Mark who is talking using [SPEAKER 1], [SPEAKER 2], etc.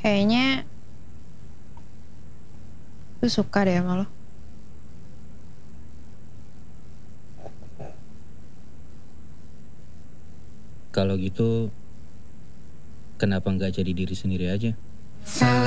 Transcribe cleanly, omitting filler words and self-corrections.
[SPEAKER 1] Kayaknya gue suka deh sama lo.
[SPEAKER 2] Kalau gitu, kenapa nggak jadi diri sendiri aja?
[SPEAKER 3] Salah